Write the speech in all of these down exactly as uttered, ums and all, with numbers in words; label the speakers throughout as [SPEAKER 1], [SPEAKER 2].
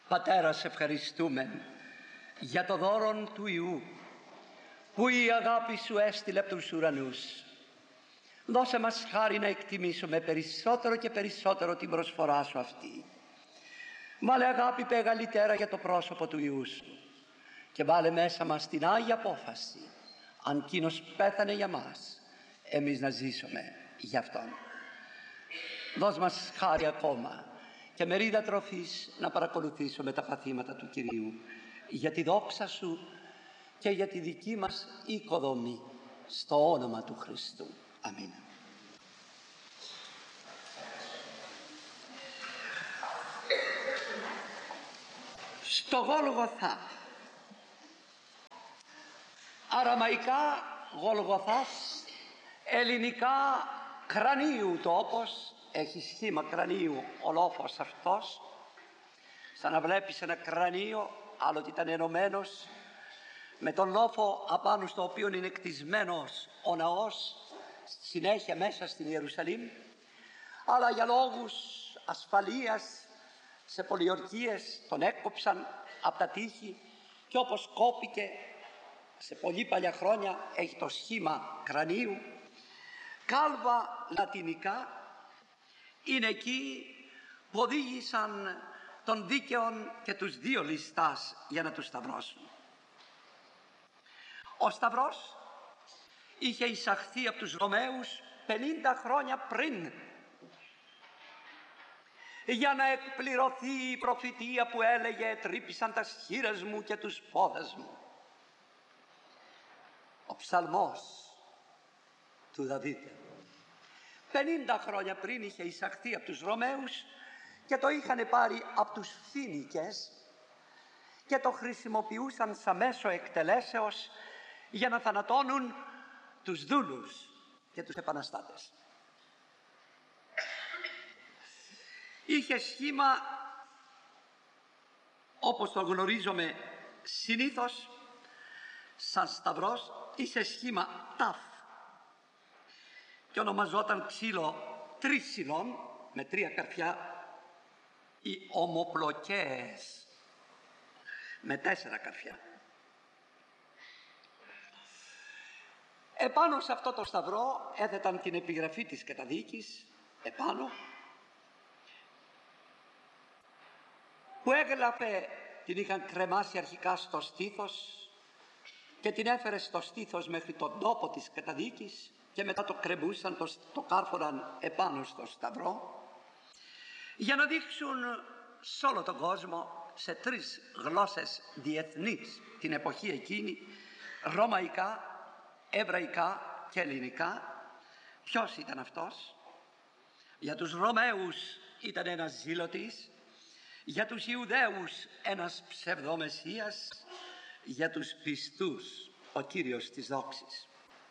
[SPEAKER 1] Πατέρα, σε ευχαριστούμε για το δώρον του Υιού που η αγάπη Σου έστειλε από τους ουρανούς. Δώσε μας χάρη να εκτιμήσουμε περισσότερο και περισσότερο την προσφορά Σου αυτή. Βάλε αγάπη μεγαλύτερα για το πρόσωπο του Υιού Σου και βάλε μέσα μας την Άγια απόφαση, αν Κείνος πέθανε για μας, εμείς να ζήσουμε για Αυτόν. Δώσ' μας χάρη ακόμα και μερίδα τροφής να παρακολουθήσουμε τα παθήματα του Κυρίου για τη δόξα Σου και για τη δική μας οικοδομή, στο όνομα του Χριστού. Αμήν. Στο Γόλγοθα, αραμαϊκά Γολγοθάς, ελληνικά κρανίου τόπος, έχει σχήμα κρανίου ο λόφος αυτός, σαν να βλέπεις ένα κρανίο, άλλοτε ήταν ενωμένος με τον λόφο απάνω στο οποίο είναι κτισμένος ο ναός συνέχεια μέσα στην Ιερουσαλήμ, αλλά για λόγους ασφαλείας σε πολιορκίες τον έκοψαν από τα τείχη και όπως κόπηκε σε πολύ παλιά χρόνια έχει το σχήμα κρανίου. Κάλβα λατινικά είναι εκεί που οδήγησαν τον δίκαιον και τους δύο ληστάς για να τους σταυρώσουν. Ο σταυρός είχε εισαχθεί από τους Ρωμαίους πενήντα χρόνια πριν, για να εκπληρωθεί η προφητεία που έλεγε «Τρύπησαν τα σχήρες μου και τους πόδες μου». Ο ψαλμός του Δαβίδ πενήντα χρόνια πριν είχε εισαχθεί από τους Ρωμαίους και το είχαν πάρει από τους Φοίνικες και το χρησιμοποιούσαν σαν μέσο εκτελέσεως για να θανατώνουν τους δούλους και τους επαναστάτες. Είχε σχήμα, όπως το γνωρίζουμε συνήθως, σαν σταυρός, είχε σχήμα ταφ και ονομαζόταν ξύλο τρίσιλον με τρία καρφιά, οι ομοπλοκές με τέσσερα καρφιά. Επάνω σε αυτό το σταυρό έθεταν την επιγραφή της καταδίκης, επάνω, που έγραφε, την είχαν κρεμάσει αρχικά στο στήθος και την έφερε στο στήθος μέχρι τον τόπο της καταδίκης και μετά το κρεμούσαν, το, το κάρφωναν επάνω στο σταυρό για να δείξουν σε όλο τον κόσμο σε τρεις γλώσσες διεθνείς την εποχή εκείνη, ρωμαϊκά, εβραϊκά και ελληνικά, ποιος ήταν αυτός. Για τους Ρωμαίους ήταν ένας ζήλωτης, για τους Ιουδαίους ένας ψευδομεσσίας, για τους πιστούς ο Κύριος της δόξης.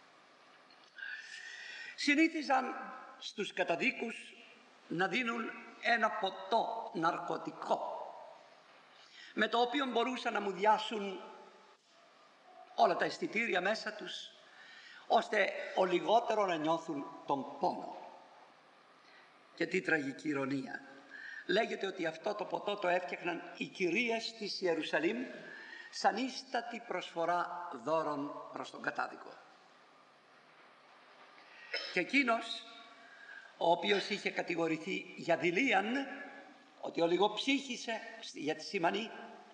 [SPEAKER 1] Συνήθιζαν στους καταδίκους να δίνουν ένα ποτό ναρκωτικό με το οποίο μπορούσαν να μουδιάσουν όλα τα αισθητήρια μέσα τους, ώστε ο λιγότερο να νιώθουν τον πόνο. Και τι τραγική ηρωνία. Λέγεται ότι αυτό το ποτό το έφτιαχναν οι κυρίες της Ιερουσαλήμ σαν ίστατη προσφορά δώρων προς τον κατάδικο. Και εκείνος, ο οποίος είχε κατηγορηθεί για δειλίαν, ότι ο λιγοψύχησε για τη Σημανή,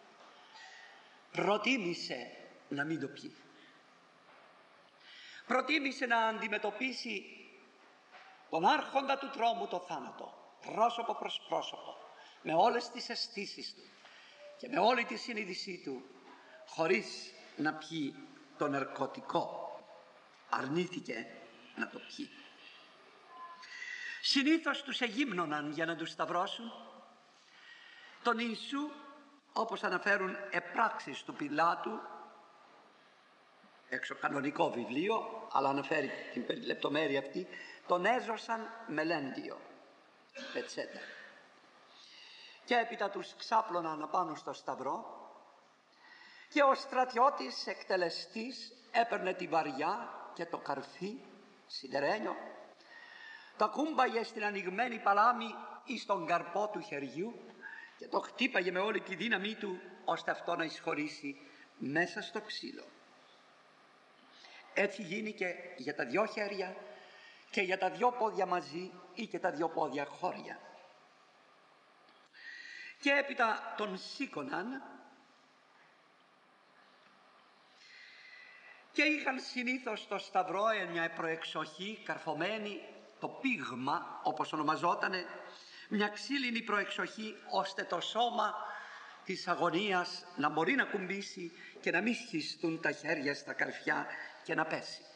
[SPEAKER 1] προτίμησε να μην το πιει. Προτίμησε να αντιμετωπίσει τον άρχοντα του τρόμου, το θάνατο, πρόσωπο προς πρόσωπο, με όλες τις αισθήσεις του και με όλη τη συνείδησή του, χωρίς να πιει το ναρκωτικό. Αρνήθηκε να το πιει. Συνήθως τους εγύμνωναν για να τους σταυρώσουν. Τον Ιησού, όπως αναφέρουν επράξεις του Πιλάτου, εξωκανονικό βιβλίο, αλλά αναφέρει την λεπτομέρεια αυτή, τον έζωσαν με λέντιο, ετσέτερα. Και έπειτα τους ξάπλωναν απάνω στο σταυρό και ο στρατιώτης εκτελεστής έπαιρνε τη βαριά και το καρφί σιδερένιο, τα κούμπαγε στην ανοιγμένη παλάμη ή στον καρπό του χεριού και το χτύπαγε με όλη τη δύναμή του ώστε αυτό να εισχωρήσει μέσα στο ξύλο. Έτσι γίνηκε για τα δυο χέρια και για τα δυο πόδια μαζί ή και τα δυο πόδια χώρια. Και έπειτα τον σήκωναν και είχαν συνήθως στο σταυρό μια προεξοχή καρφωμένη, το πίγμα όπως ονομαζότανε, μια ξύλινη προεξοχή ώστε το σώμα της αγωνίας να μπορεί να κουμπίσει και να μην σχιστούν τα χέρια στα καρφιά και να πέσει.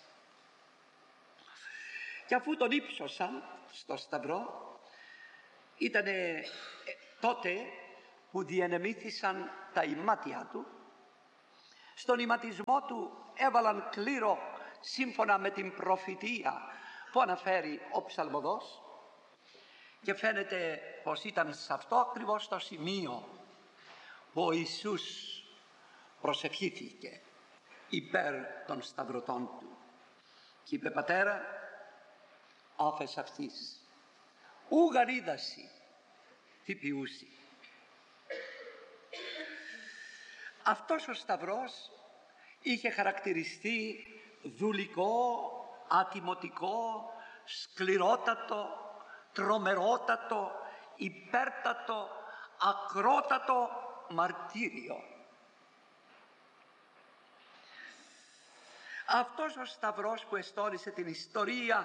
[SPEAKER 1] Και αφού τον ύψωσαν στο σταυρό, ήταν τότε που διενεμήθησαν τα ημάτια του. Στον ηματισμό του έβαλαν κλήρο σύμφωνα με την προφητεία που αναφέρει ο ψαλμοδός, και φαίνεται πως ήταν σε αυτό ακριβώς το σημείο που ο Ιησούς προσευχήθηκε υπέρ των σταυρωτών του και είπε: «Πατέρα, άφες αυτής, ου γαρίδαση τι ποιούσι». Αυτός ο σταυρός είχε χαρακτηριστεί δουλικό, ατιμωτικό, σκληρότατο, τρομερότατο, υπέρτατο, ακρότατο μαρτύριο. Αυτός ο σταυρός που εστόλισε την ιστορία,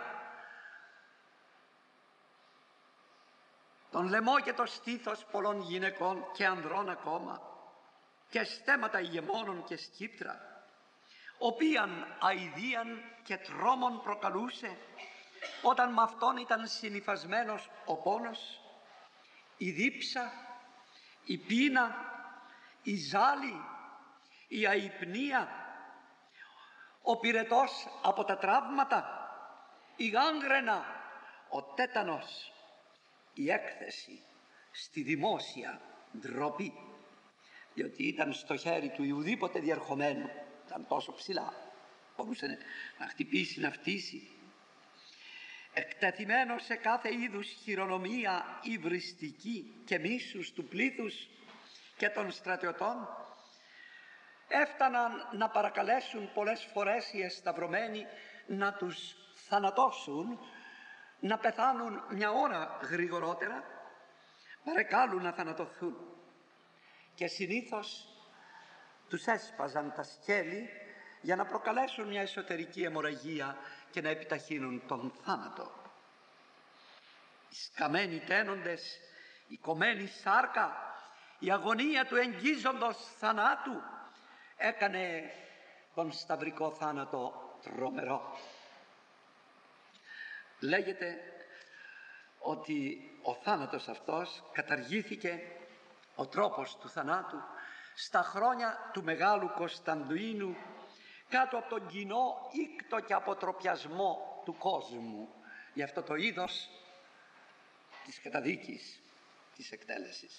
[SPEAKER 1] τον λαιμό και το στήθος πολλών γυναικών και ανδρών ακόμα, και στέματα ηγεμόνων και σκύπτρα, οποίαν αηδίαν και τρόμον προκαλούσε όταν με αυτόν ήταν συνυφασμένος ο πόνος, η δίψα, η πείνα, η ζάλη, η αϊπνία, ο πυρετός από τα τραύματα, η γάγγραινα, ο τέτανος, η έκθεση στη δημόσια ντροπή, διότι ήταν στο χέρι του Ιουδήποτε διερχομένου, ήταν τόσο ψηλά, μπορούσε να χτυπήσει, να φτύσει, εκτεθειμένο σε κάθε είδους χειρονομία υβριστική και μίσους του πλήθους και των στρατιωτών. Έφταναν να παρακαλέσουν πολλές φορές οι εσταυρωμένοι να τους θανατώσουν, να πεθάνουν μια ώρα γρηγορότερα, παρεκάλουν να θανατωθούν, και συνήθως τους έσπαζαν τα σκέλη για να προκαλέσουν μια εσωτερική αιμορραγία και να επιταχύνουν τον θάνατο. Οι σκαμμένοι τένοντες, η κομμένη σάρκα, η αγωνία του εγγίζοντος θανάτου έκανε τον σταυρικό θάνατο τρομερό. Λέγεται ότι ο θάνατος αυτός καταργήθηκε, ο τρόπος του θανάτου, στα χρόνια του Μεγάλου Κωνσταντίνου, κάτω από τον κοινό ήκτο και αποτροπιασμό του κόσμου για αυτό το είδος της καταδίκης, της εκτέλεσης.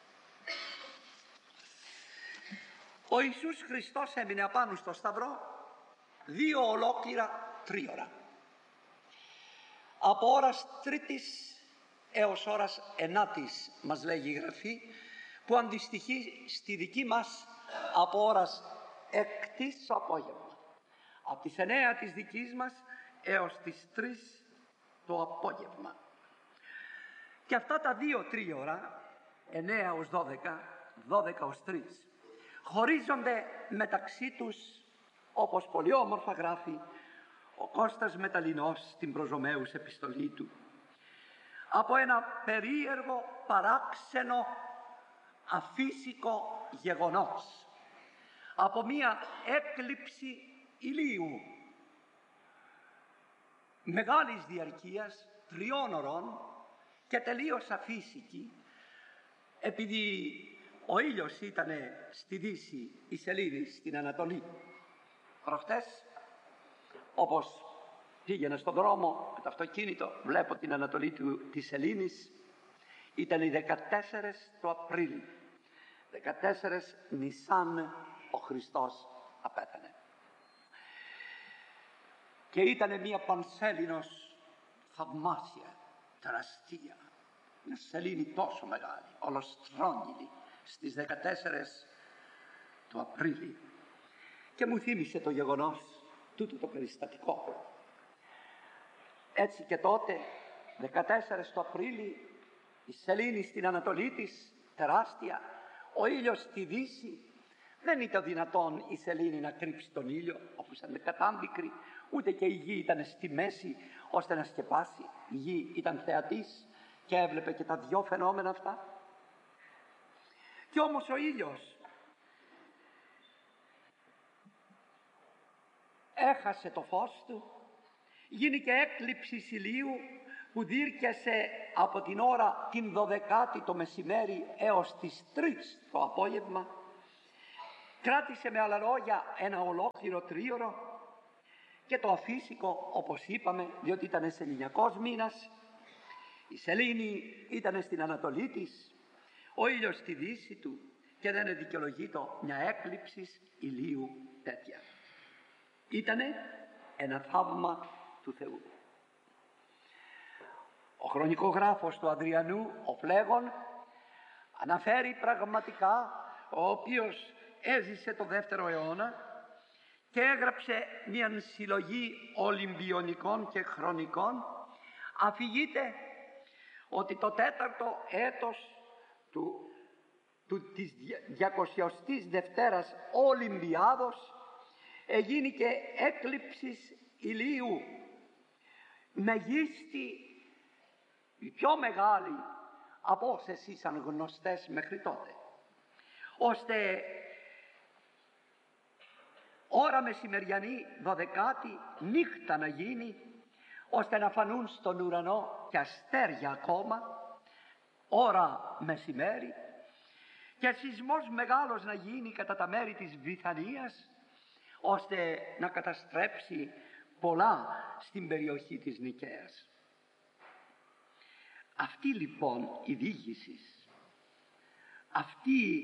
[SPEAKER 1] Ο Ιησούς Χριστός έμεινε απάνω στο σταυρό δύο ολόκληρα τρίωρα, από ώρας τρίτης έως ώρας ενάτης, μας λέγει η Γραφή, που αντιστοιχεί στη δική μας από ώρας έκτης το απόγευμα, από τις εννέα της δικής μας έως τις τρεις το απόγευμα. Και αυτά τα δύο τρίωρα, εννέα ως δώδεκα, δώδεκα ως τρεις, χωρίζονται μεταξύ τους, όπως πολύ όμορφα γράφει ο Κώστας Μεταλλινός στην προζωμαίους επιστολή του, από ένα περίεργο, παράξενο, αφύσικο γεγονός, από μία έκλειψη ηλίου μεγάλης διαρκείας, τριών ωρών και τελείως αφύσικη, επειδή ο ήλιος ήταν στη δύση, η σελήνη στην ανατολή. Προχτές, όπως πήγαινα στον δρόμο με το αυτοκίνητο, βλέπω την ανατολή του, της σελήνης, ήταν η δεκατέσσερις του Απρίλη, δεκατέσσερις Νισάν, ο Χριστός απέθανε. Και ήταν μια πανσέλινος θαυμάσια, τεραστία, μια σελήνη τόσο μεγάλη, ολοστρόγγυλη, στις δεκατέσσερις του Απρίλη, και μου θύμισε το γεγονός τούτο το περιστατικό. Έτσι και τότε, δεκατέσσερις του Απρίλη, η σελήνη στην Ανατολή της, τεράστια, ο ήλιος στη Δύση. Δεν ήταν δυνατόν η σελήνη να κρύψει τον ήλιο, όπως ήταν κατάμπικρη, ούτε και η γη ήταν στη μέση ώστε να σκεπάσει. Η γη ήταν θεατής και έβλεπε και τα δυο φαινόμενα αυτά. Κι όμως ο ήλιος έχασε το φως του, γίνηκε έκλειψη ηλίου που δίρκεσε από την ώρα την δωδεκάτη το μεσημέρι έως τις τρεις το απόγευμα. Κράτησε με άλλα λόγια ένα ολόκληρο τρίωρο, και το αφύσικο, όπως είπαμε, διότι ήταν σεληνιακός μήνας, η σελήνη ήταν στην Ανατολή της, ο ήλιος στη δύση του, και δεν δικαιολογείτο μια έκλειψη ηλίου τέτοια. Ήτανε ένα θαύμα του Θεού. Ο χρονικογράφος του Αδριανού, ο Φλέγων, αναφέρει πραγματικά, ο οποίος έζησε το δεύτερο αιώνα και έγραψε μια συλλογή Ολυμπιονικών και Χρονικών, αφηγείται ότι το τέταρτο έτος του, του, της διακοσιωστής Δευτέρας Ολυμπιάδος εγίνηκε έκλειψης ηλίου μεγίστη, η πιο μεγάλη από όσες ήσαν γνωστές μέχρι τότε, ώστε ώρα μεσημεριανή δωδεκάτη νύχτα να γίνει, ώστε να φανούν στον ουρανό και αστέρια ακόμα, ώρα μεσημέρι, και σεισμός μεγάλος να γίνει κατά τα μέρη της Βυθανίας, ώστε να καταστρέψει πολλά στην περιοχή της Νικαίας. Αυτή λοιπόν η διήγηση, αυτή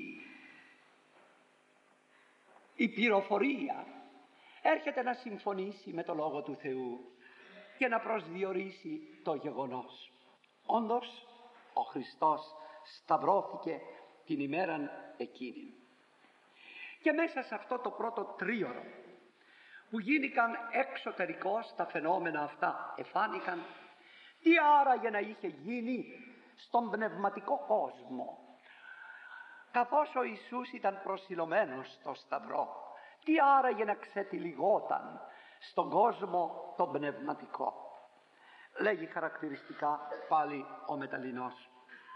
[SPEAKER 1] η πληροφορία έρχεται να συμφωνήσει με το Λόγο του Θεού και να προσδιορίσει το γεγονός. Όντως, ο Χριστός σταυρώθηκε την ημέραν εκείνη. Και μέσα σε αυτό το πρώτο τρίωρο που γίνηκαν εξωτερικώς τα φαινόμενα αυτά, εφάνηκαν, τι άραγε να είχε γίνει στον πνευματικό κόσμο, καθώς ο Ιησούς ήταν προσιλωμένος στο Σταυρό, τι άραγε να ξετυλιγόταν στον κόσμο τον πνευματικό. Λέγει χαρακτηριστικά πάλι ο Μεταλληνός.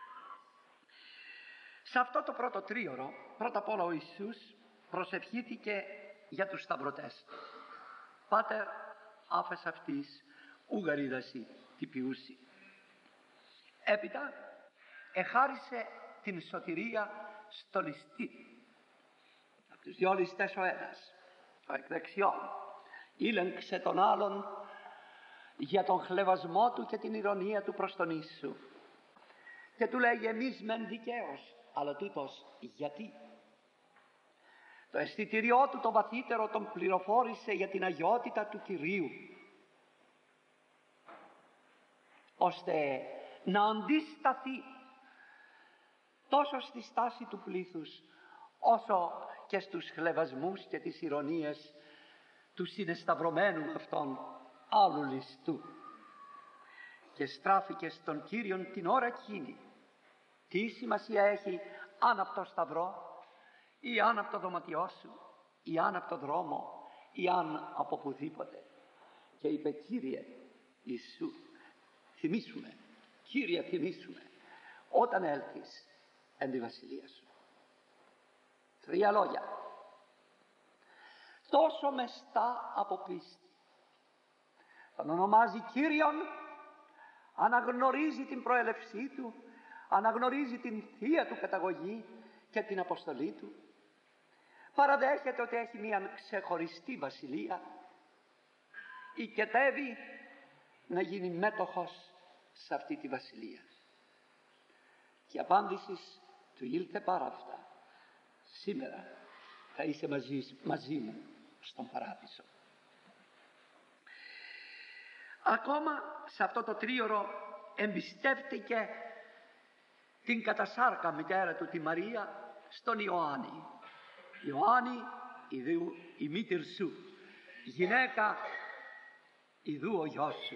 [SPEAKER 1] Σε αυτό το πρώτο τρίωρο, πρώτα απ' όλα ο Ιησούς προσευχήθηκε για τους σταυρωτές. Πάτερ, άφες αυτής ουγαρίδαση τυπιούσι. Έπειτα εχάρισε την σωτηρία στο ληστή. Από τους δυο ληστές ο ένας, ο εκ δεξιών, ήλεγξε τον άλλον για τον χλευασμό του και την ηρωνία του προς τον Ιησού. Και του λέγει, εμείς μεν δικαίως, αλλά τούτος γιατί? Το αισθητηριό του το βαθύτερο τον πληροφόρησε για την αγιότητα του Κυρίου, ώστε να αντισταθεί τόσο στη στάση του πλήθους, όσο και στους χλευασμούς και τις ηρωνίες του συνεσταυρωμένου αυτόν άλλου ληστού. Και στράφηκε στον Κύριον την ώρα εκείνη. Τι σημασία έχει αν από το σταυρό, ή αν από το δωματιό σου, ή αν από το δρόμο, ή αν από πουδήποτε. Και είπε, Κύριε Ιησού, θυμήσουμε, Κύριε θυμήσουμε, όταν έλθεις εν τη βασιλεία σου. Τρία λόγια. Τόσο μεστά από πίστη. Τον ονομάζει Κύριον, αναγνωρίζει την προέλευσή του, αναγνωρίζει την θεία του καταγωγή και την αποστολή του. Παραδέχεται ότι έχει μια ξεχωριστή βασιλεία. Οικετεύει να γίνει μέτοχος σε αυτή τη βασιλεία. Και η απάντηση του ήλθε πάρα αυτά. Σήμερα θα είσαι μαζί, μαζί μου στον παράδεισο. Ακόμα σε αυτό το τρίωρο εμπιστεύτηκε την κατασάρκα μητέρα του τη Μαρία στον Ιωάννη. Ιωάννη, ιδού η μήτηρ σου, γυναίκα, ιδού ο γιος σου.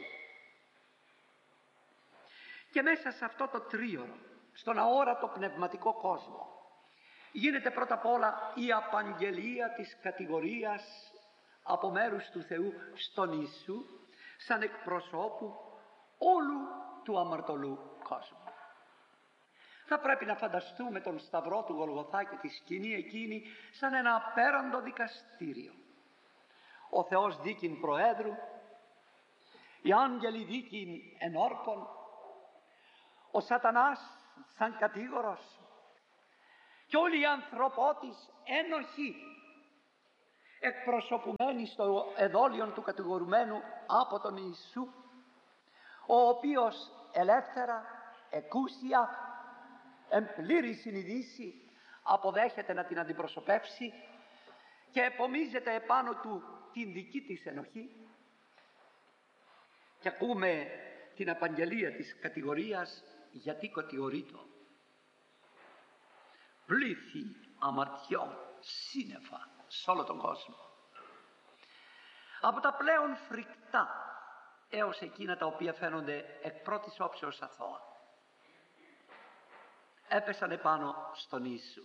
[SPEAKER 1] Και μέσα σε αυτό το τρίωρο, στον αόρατο πνευματικό κόσμο, γίνεται πρώτα απ' όλα η απαγγελία της κατηγορίας από μέρους του Θεού στον Ιησού, σαν εκπροσώπου όλου του αμαρτωλού κόσμου. Θα πρέπει να φανταστούμε τον σταυρό του Γολγοθά και τη σκηνή εκείνη σαν ένα απέραντο δικαστήριο. Ο Θεός δίκην προέδρου, οι άγγελοι δίκην ενόρκων, ο Σατανάς σαν κατήγορος και όλοι οι ανθρωπότης ένοχοι, εκπροσωπουμένοι στο εδόλιον του κατηγορουμένου από τον Ιησού, ο οποίος ελεύθερα, εκούσια, εν πλήρη συνειδήση αποδέχεται να την αντιπροσωπεύσει και επομίζεται επάνω του την δική της ενοχή. Και ακούμε την απαγγελία της κατηγορίας, γιατί κατηγορείτο. Πλήθη αμαρτιών, σύννεφα σε όλο τον κόσμο. Από τα πλέον φρικτά έως εκείνα τα οποία φαίνονται εκ πρώτης όψεως αθώα, έπεσαν επάνω στον Ιησού.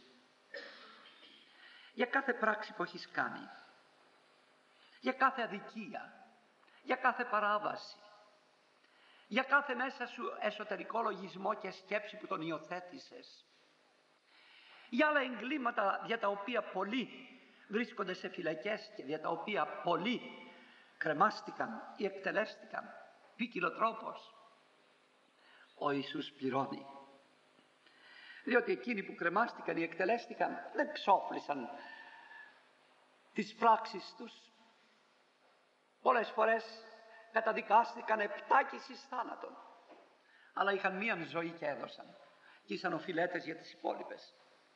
[SPEAKER 1] Για κάθε πράξη που έχεις κάνει, για κάθε αδικία, για κάθε παράβαση, για κάθε μέσα σου εσωτερικό λογισμό και σκέψη που τον υιοθέτησες, για άλλα εγκλήματα για τα οποία πολλοί βρίσκονται σε φυλακές και για τα οποία πολλοί κρεμάστηκαν ή εκτελέστηκαν ποικιλοτρόπως, ο Ιησούς πληρώνει. Διότι εκείνοι που κρεμάστηκαν ή εκτελέστηκαν δεν ξόφλησαν τις πράξεις τους. Πολλές φορές καταδικάστηκαν επτάκις εις θάνατον, αλλά είχαν μίαν ζωή και έδωσαν και ήσαν οφειλέτες για τις υπόλοιπες.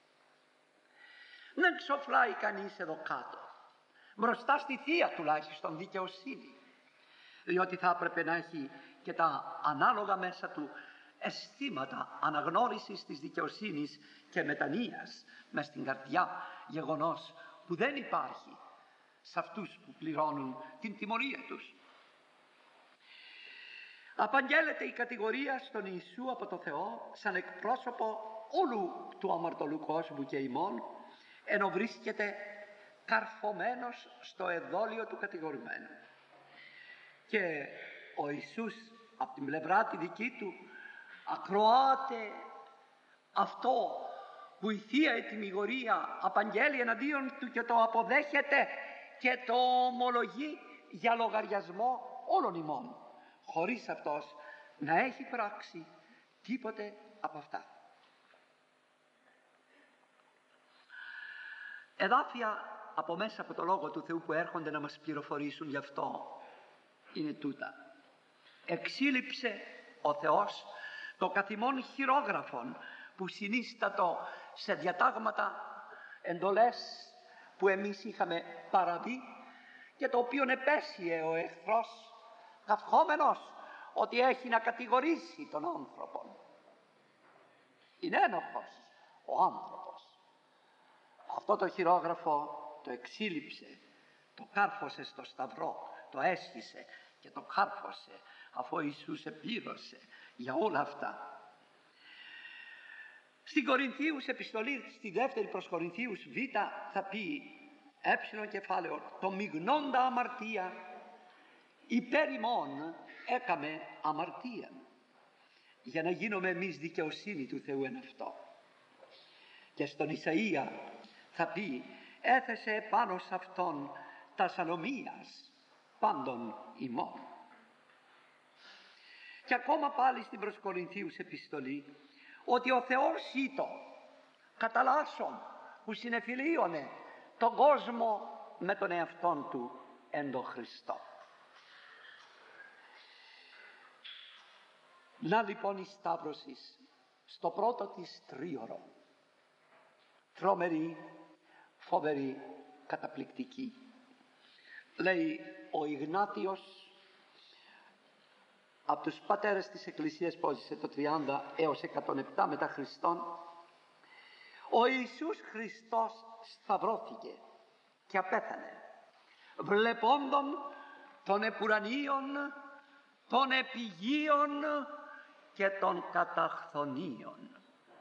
[SPEAKER 1] Δεν ξοφλάει κανείς εδώ κάτω, μπροστά στη Θεία τουλάχιστον δικαιοσύνη, διότι θα έπρεπε να έχει και τα ανάλογα μέσα του αισθήματα αναγνώρισης της δικαιοσύνης και μετανοίας μες στην καρδιά, γεγονός που δεν υπάρχει σε αυτούς που πληρώνουν την τιμωρία τους. Απαγγέλλεται η κατηγορία στον Ιησού από το Θεό σαν εκπρόσωπο όλου του αμαρτωλού κόσμου και ημών, ενώ βρίσκεται καρφωμένος στο εδόλιο του κατηγορουμένου. Και ο Ιησούς από την πλευρά τη δική του ακροάται αυτό που η Θεία Ετυμηγορία απαγγέλει εναντίον του και το αποδέχεται και το ομολογεί για λογαριασμό όλων ημών, χωρίς αυτός να έχει πράξει τίποτε από αυτά. Εδάφια από μέσα από το Λόγο του Θεού που έρχονται να μας πληροφορήσουν γι' αυτό είναι τούτα. Εξήλειψε ο Θεός το καθημόν χειρόγραφον που συνίστατο σε διατάγματα, εντολές που εμείς είχαμε παραβεί και το οποίο επέσυε ο εχθρός καυχόμενος ότι έχει να κατηγορήσει τον άνθρωπο. Είναι ένοχος ο άνθρωπος. Αυτό το χειρόγραφο το εξήλειψε, το κάρφωσε στο σταυρό, το έσχισε και το κάρφωσε, αφού ο Ιησούς επλήρωσε για όλα αυτά. Στην Κορινθίους επιστολή, στη δεύτερη προς Κορινθίους β, θα πει έψιλον κεφάλαιο, το μειγνώντα αμαρτία υπέρ ημών έκαμε αμαρτία, για να γίνουμε εμείς δικαιοσύνη του Θεού εν αυτό. Και στον Ισαΐα θα πει έθεσε επάνω σε αυτόν τας ανομίας πάντων ημών. Και ακόμα πάλι στην προς Κορινθίους επιστολή ότι ο Θεός ήτο καταλάσσον που συνεφιλίωνε τον κόσμο με τον εαυτόν του εν τον Χριστό. Να λοιπόν η Σταύρωση στο πρώτο της τρίωρο, τρομερή, φοβερή, καταπληκτική. Λέει ο Ιγνάτιος από τους πατέρες της Εκκλησίας που έζησε το τριάντα έως εκατόν επτά μετά Χριστόν, ο Ιησούς Χριστός σταυρώθηκε και απέθανε, βλεπόντων των επουρανίων, των επιγείων και των καταχθονίων.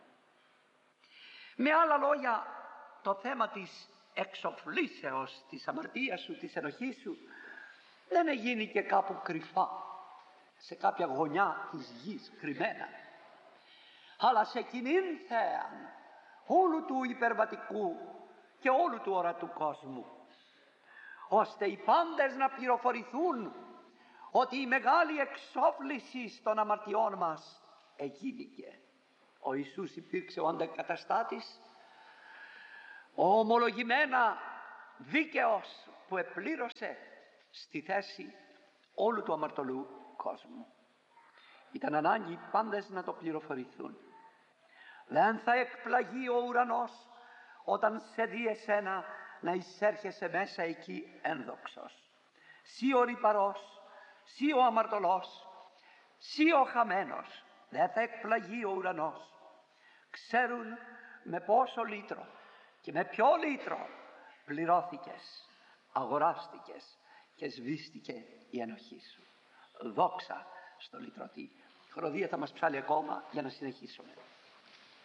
[SPEAKER 1] Με άλλα λόγια, το θέμα της εξοφλήσεως της αμαρτίας σου, της ενοχής σου, δεν έγινε και κάπου κρυφά, σε κάποια γωνιά της γης κρυμμένα, αλλά σε κοινήν θέαν όλου του υπερβατικού και όλου του ορατού κόσμου, ώστε οι πάντες να πληροφορηθούν ότι η μεγάλη εξόφληση των αμαρτιών μας εγίνηκε. Ο Ιησούς υπήρξε ο αντικαταστάτης, ο ομολογημένα δίκαιος που επλήρωσε στη θέση όλου του αμαρτωλού κόσμου. Ήταν ανάγκη οι πάντες να το πληροφορηθούν. Δεν θα εκπλαγεί ο ουρανός όταν σε δει εσένα να εισέρχεσαι μέσα εκεί ένδοξος. Σύ ο ρυπαρός, σύ ο αμαρτωλός, σύ ο χαμένος. Δεν θα εκπλαγεί ο ουρανός. Ξέρουν με πόσο λίτρο και με ποιο λίτρο πληρώθηκες, αγοράστηκες και σβήστηκε η ενοχή σου. Δόξα στο λυτρωτή. Η χοροδία θα μας ψάλει ακόμα για να συνεχίσουμε.